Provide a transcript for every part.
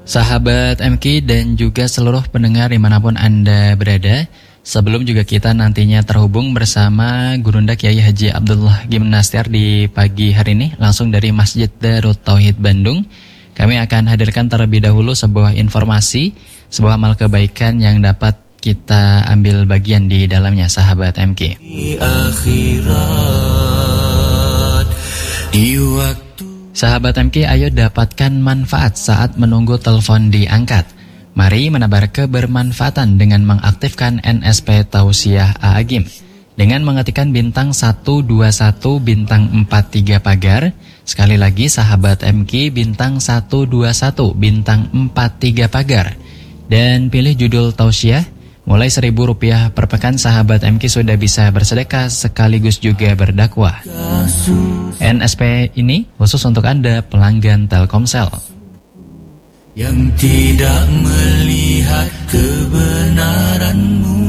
Sahabat MK dan juga seluruh pendengar dimanapun Anda berada, sebelum juga kita nantinya terhubung bersama Gurunda Kiai Haji Abdullah Gimnastiar di pagi hari ini langsung dari Masjid Darut Tauhid Bandung, kami akan hadirkan terlebih dahulu sebuah informasi, sebuah amal kebaikan yang dapat kita ambil bagian di dalamnya, sahabat MK. Sahabat MK, ayo dapatkan manfaat saat menunggu telepon diangkat. Mari menebar kebermanfaatan dengan mengaktifkan NSP Tausiah A'agim. Dengan mengetikkan bintang 121 bintang 43 pagar. Sekali lagi sahabat MK, bintang 121 bintang 43 pagar. Dan pilih judul Tausiah. Mulai Rp1.000 per pekan sahabat MK sudah bisa bersedekah sekaligus juga berdakwah. NSP ini khusus untuk Anda pelanggan Telkomsel yang tidak melihat kebenaranmu,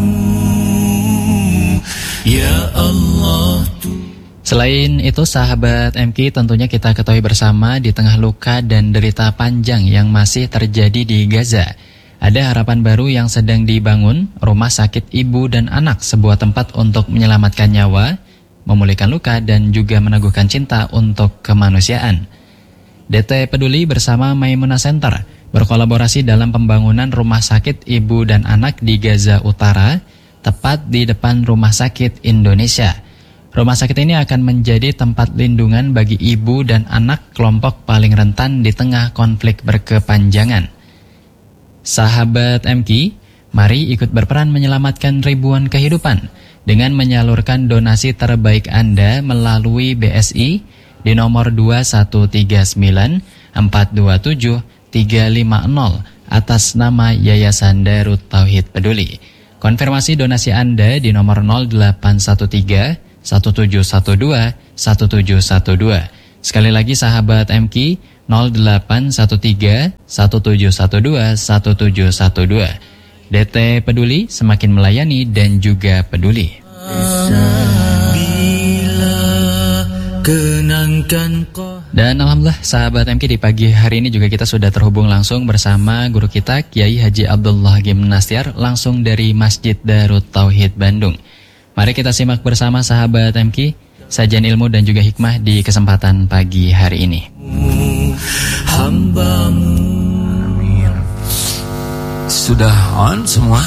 ya Allah. Selain itu sahabat MK, tentunya kita ketahui bersama di tengah luka dan derita panjang yang masih terjadi di Gaza, ada harapan baru yang sedang dibangun, Rumah Sakit Ibu dan Anak, sebuah tempat untuk menyelamatkan nyawa, memulihkan luka, dan juga meneguhkan cinta untuk kemanusiaan. DT Peduli bersama Maimunah Center berkolaborasi dalam pembangunan Rumah Sakit Ibu dan Anak di Gaza Utara, tepat di depan Rumah Sakit Indonesia. Rumah sakit ini akan menjadi tempat lindungan bagi ibu dan anak kelompok paling rentan di tengah konflik berkepanjangan. Sahabat MK, mari ikut berperan menyelamatkan ribuan kehidupan dengan menyalurkan donasi terbaik Anda melalui BSI di nomor 2139 427 350 atas nama Yayasan Darut Tauhid Peduli. Konfirmasi donasi Anda di nomor 0813 1712 1712. Sekali lagi sahabat MK, 0813 1712 1712. DT Peduli, semakin melayani dan juga peduli. Dan alhamdulillah sahabat MK, di pagi hari ini juga kita sudah terhubung langsung bersama guru kita Kiai Haji Abdullah Gimnastiar langsung dari Masjid Darut Tauhid Bandung. Mari kita simak bersama sahabat MK sajian ilmu dan juga hikmah di kesempatan pagi hari ini. Hambamu. Amin. Sudah on semua?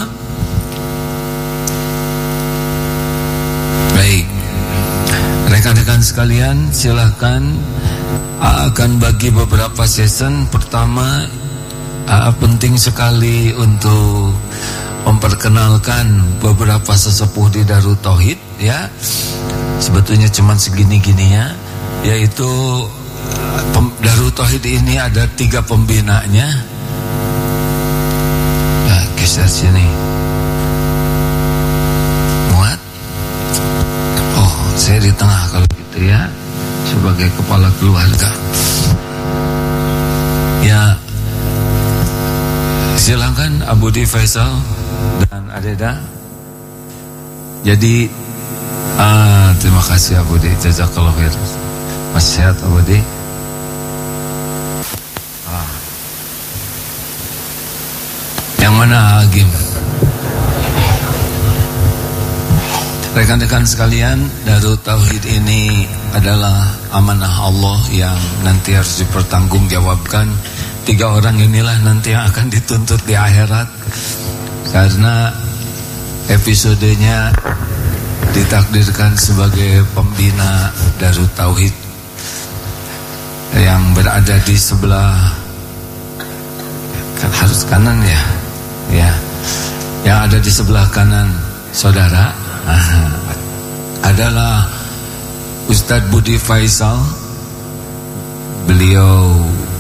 Baik. Rekan-rekan sekalian, silahkan akan bagi beberapa season. Pertama, penting sekali untuk memperkenalkan beberapa sesepuh di Darut Tauhid, ya. Sebetulnya cuma segini-gini ya, yaitu Darut Tauhid ini ada 3 pembinanya. Nah, geser sini. Muat? Oh, saya di tengah kalau gitu ya, sebagai kepala keluarga. Ya, silakan Abu Di Faisal dan Adeda. Jadi terima kasih Abu Di, jazakallah khair. Masih sehat Abu Di? Yang mana Agim? Rekan-rekan sekalian, Darut Tauhid ini adalah amanah Allah yang nanti harus dipertanggungjawabkan. 3 orang inilah nanti yang akan dituntut di akhirat, karena episodenya ditakdirkan sebagai pembina Darut Tauhid yang berada di sebelah, kan harus kanan ya, yang ada di sebelah kanan saudara adalah Ustadz Budi Faisal. Beliau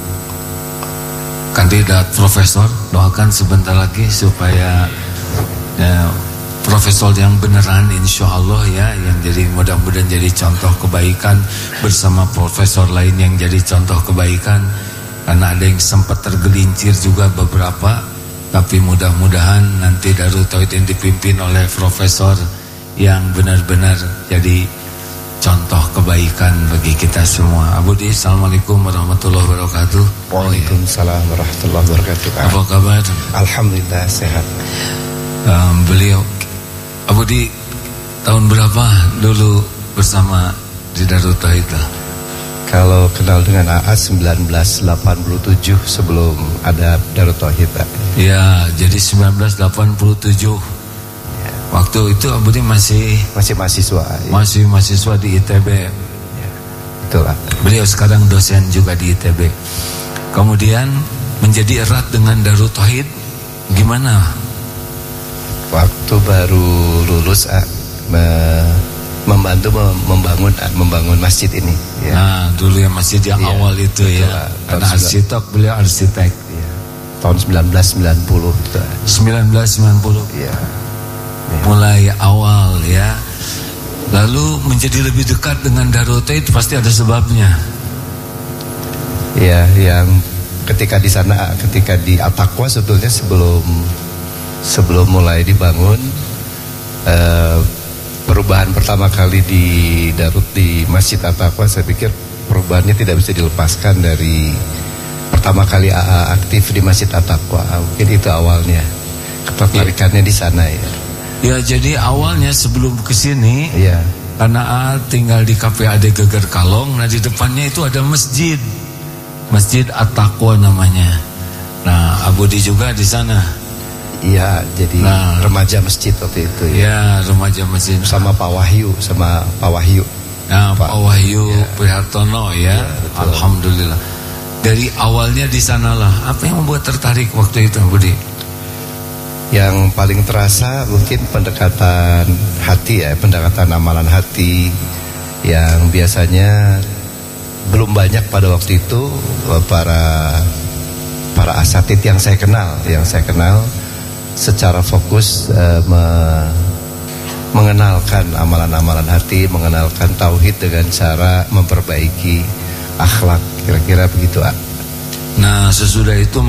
kandidat profesor, doakan sebentar lagi supaya profesor yang beneran insya Allah ya, yang jadi mudah-mudahan jadi contoh kebaikan bersama profesor lain yang jadi contoh kebaikan, karena ada yang sempat tergelincir juga beberapa, tapi mudah-mudahan nanti Darut Tauhid yang dipimpin oleh profesor yang benar-benar jadi contoh kebaikan bagi kita semua. Abu Di, Assalamualaikum warahmatullahi wabarakatuh. Waalaikumsalam warahmatullahi wabarakatuh. Apa kabar? Alhamdulillah sehat. Beliau, Abu Di, tahun berapa dulu bersama di Darut Tauhid? Kalau kenal dengan AA 1987 sebelum ada Darut Tauhid. Ya, jadi 1987. Waktu itu Abu Di masih mahasiswa. Masih mahasiswa di ITB. Ya, itulah. Beliau sekarang dosen juga di ITB. Kemudian menjadi erat dengan Darut Tauhid. Gimana? Waktu baru lulus membantu membangun masjid ini. Ya. Nah, dulu yang masjid yang awal itu betul, ya. Karena arsitek, beliau arsitek. Ya. Tahun 1990 itu. 1990. Ya. Mulai awal ya. Lalu menjadi lebih dekat dengan Darut Tauhid pasti ada sebabnya. Ya, yang ketika di sana, ketika di At-Taqwa sebetulnya sebelum mulai dibangun, perubahan pertama kali di Masjid At-Taqwa, saya pikir perubahannya tidak bisa dilepaskan dari pertama kali AA aktif di Masjid At-Taqwa. Mungkin itu awalnya, ketertarikannya di sana ya. Ya, jadi awalnya sebelum kesini, ya, karena AA tinggal di KPAD Geger Kalong, nah di depannya itu ada masjid At-Taqwa namanya. Nah, Abu Di juga di sana. Iya, jadi remaja masjid waktu itu ya. Ya, remaja masjid sama Pak Wahyu, Nah, Pak Wahyu ya. Prihartono ya. Alhamdulillah. Dari awalnya di sanalah. Apa yang membuat tertarik waktu itu, Budi? Yang paling terasa mungkin pendekatan hati ya, pendekatan amalan hati yang biasanya belum banyak pada waktu itu para asatid yang saya kenal secara fokus mengenalkan amalan-amalan hati, mengenalkan tauhid dengan cara memperbaiki akhlak, kira-kira begitu. Nah, sesudah itu